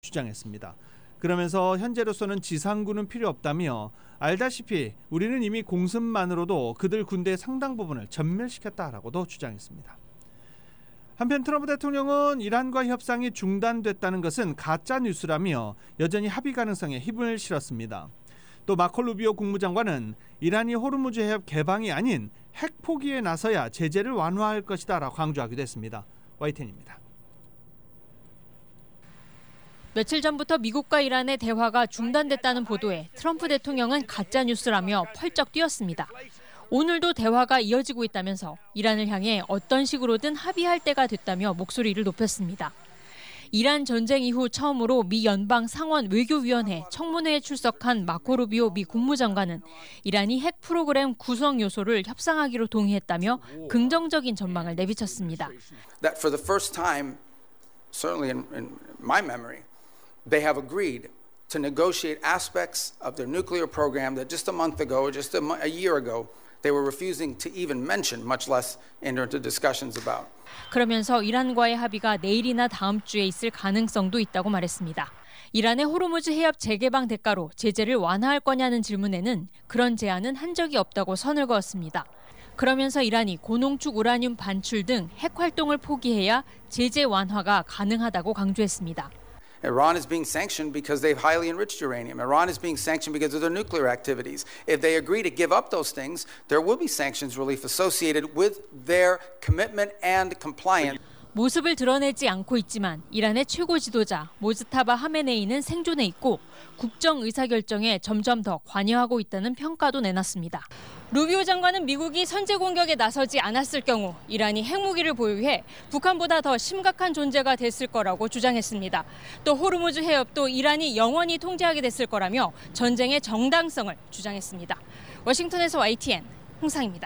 주장했습니다. 그러면서 현재로서는 지상군은 필요 없다며 알다시피 우리는 이미 공습만으로도 그들 군대의 상당 부분을 전멸시켰다라고도 주장했습니다. 한편 트럼프 대통령은 이란과 협상이 중단됐다는 것은 가짜 뉴스라며 여전히 합의 가능성에 힘을 실었습니다. 또 마코 루비오 국무장관은 이란이 호르무즈 해협 개방이 아닌 핵 포기에 나서야 제재를 완화할 것이다라고 강조하기도 했습니다. YTN입니다. 며칠 전부터 미국과 이란의 대화가 중단됐다는 보도에 트럼프 대통령은 가짜 뉴스라며 펄쩍 뛰었습니다. 오늘도 대화가 이어지고 있다면서 이란을 향해 어떤 식으로든 합의할 때가 됐다며 목소리를 높였습니다. 이란 전쟁 이후 처음으로 미 연방 상원 외교위원회 청문회에 출석한 마코 루비오 미 국무장관은 이란이 핵 프로그램 구성 요소를 협상하기로 동의했다며 긍정적인 전망을 내비쳤습니다. That for the first time, certainly in my memory, they have agreed to negotiate aspects of their nuclear program that just a month ago, just a year ago, they were refusing to even mention, much less enter into discussions about. 그러면서 이란과의 합의가 내일이나 다음 주에 있을 가능성도 있다고 말했습니다. 이란의 호르무즈 해협 재개방 대가로 제재를 완화할 거냐는 질문에는 그런 제안은 한 적이 없다고 선을 그었습니다. 그러면서 이란이 고농축 우라늄 반출 등 핵 활동을 포기해야 제재 완화가 가능하다고 강조했습니다. Iran is being sanctioned because they've highly enriched uranium. Iran is being sanctioned because of their nuclear activities. If they agree to give up those things, there will be sanctions relief associated with their commitment and compliance. 모습을 드러내지 않고 있지만 이란의 최고 지도자 모즈타바 하메네이는 생존해 있고 국정 의사결정에 점점 더 관여하고 있다는 평가도 내놨습니다. 루비오 장관은 미국이 선제 공격에 나서지 않았을 경우 이란이 핵무기를 보유해 북한보다 더 심각한 존재가 됐을 거라고 주장했습니다. 또 호르무즈 해협도 이란이 영원히 통제하게 됐을 거라며 전쟁의 정당성을 주장했습니다. 워싱턴에서 YTN 홍상입니다.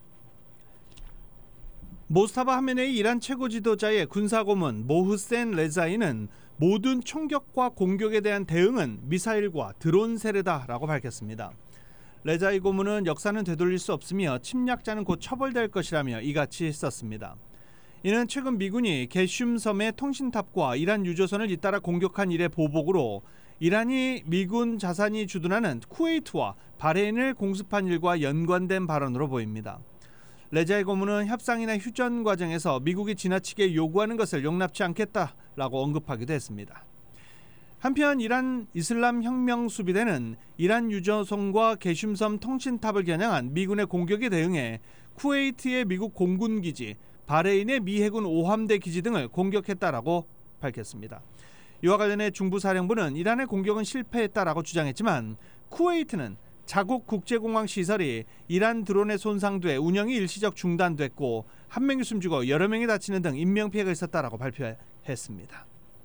모스타바 하메네이 이란 최고 지도자의 군사고문 모흐센 레자이는 모든 총격과 공격에 대한 대응은 미사일과 드론 세례다라고 밝혔습니다. 레자이 고문은 역사는 되돌릴 수 없으며 침략자는 곧 처벌될 것이라며 이같이 썼습니다. 이는 최근 미군이 게슘 섬의 통신탑과 이란 유조선을 잇따라 공격한 일의 보복으로 이란이 미군 자산이 주둔하는 쿠웨이트와 바레인을 공습한 일과 연관된 발언으로 보입니다. 레자이 고문은 협상이나 휴전 과정에서 미국이 지나치게 요구하는 것을 용납치 않겠다라고 언급하기도 했습니다. 한편 이란 이슬람 혁명 수비대는 이란 유조선과 게슘섬 통신탑을 겨냥한 미군의 공격에 대응해 쿠웨이트의 미국 공군기지, 바레인의 미 해군 오함대 기지 등을 공격했다라고 밝혔습니다. 이와 관련해 중부사령부는 이란의 공격은 실패했다라고 주장했지만 쿠웨이트는 자국 국제공항 시설이 이란 드론에 손상돼 운영이 일시적 중단됐고 한 명이 숨지고 여러 명이 다치는 등 인명피해가 있었다라고 발표했습니다.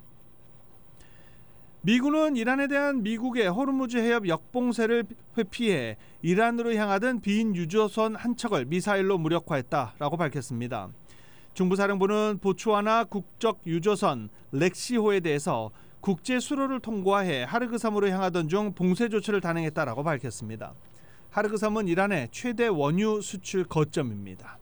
미군은 이란에 대한 미국의 호르무즈 해협 역봉쇄를 회피해 이란으로 향하던 빈 유조선 한 척을 미사일로 무력화했다라고 밝혔습니다. 중부사령부는 보츠와나 국적 유조선 렉시호에 대해서 국제 수로를 통과해 하르그섬으로 향하던 중 봉쇄 조치를 단행했다라고 밝혔습니다. 하르그섬은 이란의 최대 원유 수출 거점입니다.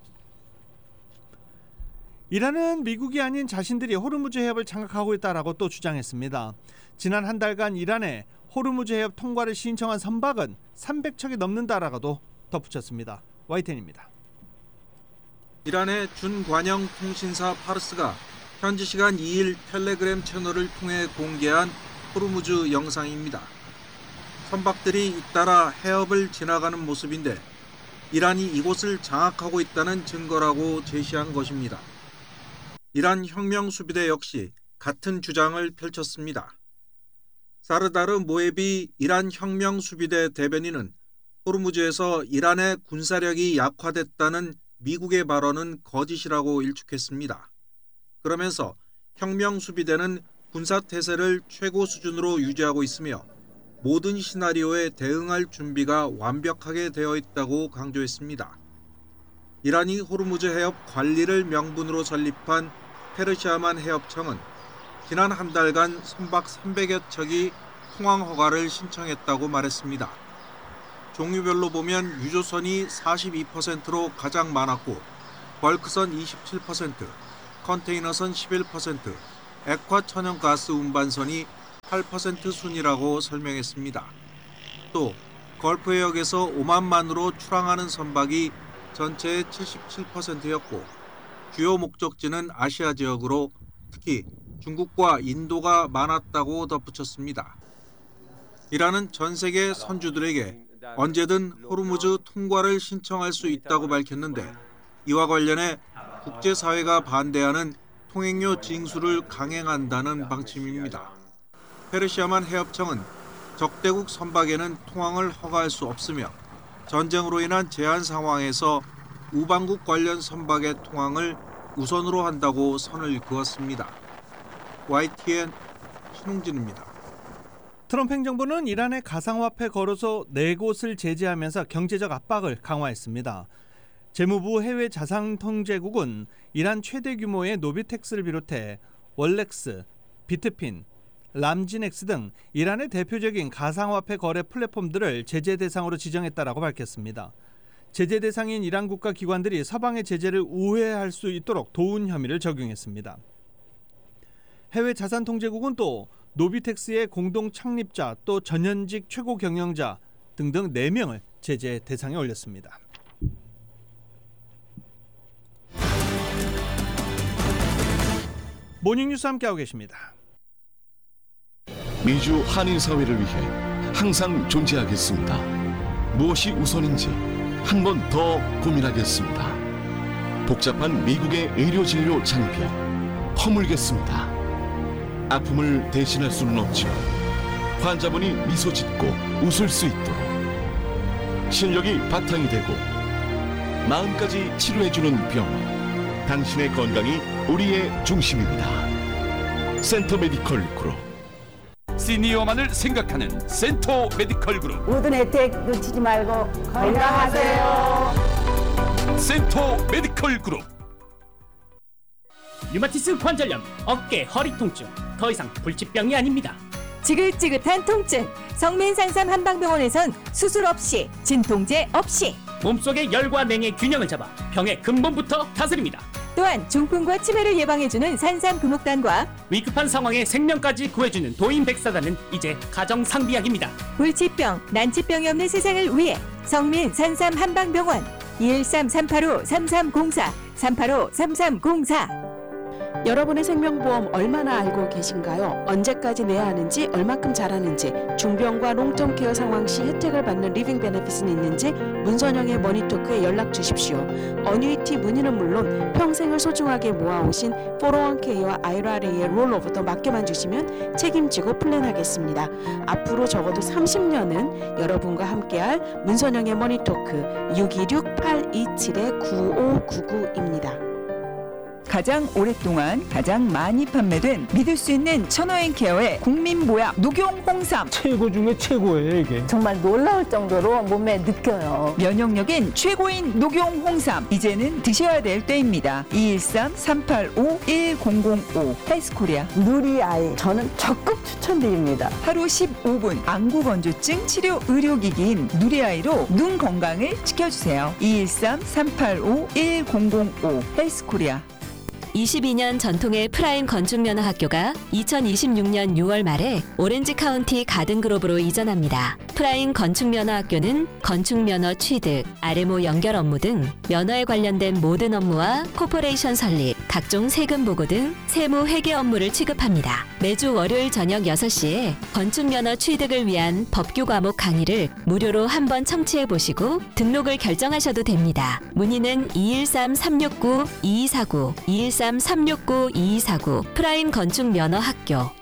이란은 미국이 아닌 자신들이 호르무즈 해협을 장악하고 있다라고 또 주장했습니다. 지난 한 달간 이란에 호르무즈 해협 통과를 신청한 선박은 300척이 넘는다라고도 덧붙였습니다. YTN입니다. 이란의 준관영 통신사 파르스가 현지 시간 2일 텔레그램 채널을 통해 공개한 호르무즈 영상입니다. 선박들이 잇따라 해협을 지나가는 모습인데 이란이 이곳을 장악하고 있다는 증거라고 제시한 것입니다. 이란 혁명수비대 역시 같은 주장을 펼쳤습니다. 사르다르 모에비 이란 혁명수비대 대변인은 호르무즈에서 이란의 군사력이 약화됐다는 미국의 발언은 거짓이라고 일축했습니다. 그러면서 혁명수비대는 군사태세를 최고 수준으로 유지하고 있으며 모든 시나리오에 대응할 준비가 완벽하게 되어 있다고 강조했습니다. 이란이 호르무즈 해협 관리를 명분으로 설립한 페르시아만 해협청은 지난 한 달간 선박 300여 척이 통항 허가를 신청했다고 말했습니다. 종류별로 보면 유조선이 42%로 가장 많았고 벌크선 27%, 컨테이너선 11%, 액화 천연가스 운반선이 8% 순이라고 설명했습니다. 또 걸프 해역에서 오만만으로 출항하는 선박이 전체의 77%였고 주요 목적지는 아시아 지역으로 특히 중국과 인도가 많았다고 덧붙였습니다. 이란은 전 세계 선주들에게 언제든 호르무즈 통과를 신청할 수 있다고 밝혔는데 이와 관련해 국제사회가 반대하는 통행료 징수를 강행한다는 방침입니다. 페르시아만 해협청은 적대국 선박에는 통항을 허가할 수 없으며 전쟁으로 인한 제한 상황에서 우방국 관련 선박의 통항을 우선으로 한다고 선을 그었습니다. YTN 신웅진입니다. 트럼프 행정부는 이란의 가상화폐 거래소 4곳을 제재하면서 경제적 압박을 강화했습니다. 재무부 해외자산통제국은 이란 최대 규모의 노비텍스를 비롯해 월렉스, 비트핀, 람진엑스 등 이란의 대표적인 가상화폐 거래 플랫폼들을 제재 대상으로 지정했다라고 밝혔습니다. 제재 대상인 이란 국가 기관들이 서방의 제재를 우회할 수 있도록 도운 혐의를 적용했습니다. 해외자산통제국은 또 노비텍스의 공동 창립자 또 전현직 최고 경영자 등등 4명을 제재 대상에 올렸습니다. 모닝뉴스 함께하고 계십니다. 미주 한인 사회를 위해 항상 존재하겠습니다. 무엇이 우선인지 한 번 더 고민하겠습니다. 복잡한 미국의 의료 진료 장비 허물겠습니다. 아픔을 대신할 수는 없지만 환자분이 미소 짓고 웃을 수 있도록 실력이 바탕이 되고 마음까지 치료해주는 병원, 당신의 건강이 우리의 중심입니다. 센터 메디컬 그룹. 시니어만을 생각하는 센터 메디컬 그룹. 모든 혜택 놓치지 말고 건강하세요. 센터 메디컬 그룹. 류마티스 관절염, 어깨, 허리 통증, 더 이상 불치병이 아닙니다. 지긋지긋한 통증, 성민산삼 한방병원에선 수술 없이, 진통제 없이 몸속의 열과 맹의 균형을 잡아 병의 근본부터 다스립니다. 또한 중풍과 치매를 예방해주는 산삼 금옥단과 위급한 상황에 생명까지 구해주는 도인백사단은 이제 가정상비약입니다. 불치병, 난치병이 없는 세상을 위해 성민산삼 한방병원 213-385-3304 385-3304. 여러분의 생명보험 얼마나 알고 계신가요? 언제까지 내야 하는지, 얼마큼 잘하는지, 중병과 롱텀 케어 상황 시 혜택을 받는 리빙 베네핏은 있는지 문선영의 머니토크에 연락 주십시오. 어뉴이티 문의는 물론 평생을 소중하게 모아오신 401k와 IRA의 롤오버도 맡겨만 주시면 책임지고 플랜하겠습니다. 앞으로 적어도 30년은 여러분과 함께할 문선영의 머니토크 626-827-9599입니다. 가장 오랫동안 가장 많이 판매된 믿을 수 있는 천호앤케어의 국민보약 녹용 홍삼. 최고 중에 최고예요 이게. 정말 놀라울 정도로 몸에 느껴요. 면역력인 최고인 녹용 홍삼. 이제는 드셔야 될 때입니다. 213-385-1005 헬스코리아. 누리아이 저는 적극 추천드립니다. 하루 15분 안구건조증 치료 의료기기인 누리아이로 눈 건강을 지켜주세요. 213-385-1005 헬스코리아. 22년 전통의 프라임 건축면허학교가 2026년 6월 말에 오렌지 카운티 가든그로브로 이전합니다. 프라임 건축면허학교는 건축면허 취득, RMO 연결 업무 등 면허에 관련된 모든 업무와 코퍼레이션 설립, 각종 세금 보고 등 세무 회계 업무를 취급합니다. 매주 월요일 저녁 6시에 건축면허 취득을 위한 법규 과목 강의를 무료로 한번 청취해보시고 등록을 결정하셔도 됩니다. 문의는 213-369-2249, 213-369-2249 프라임 건축면허학교.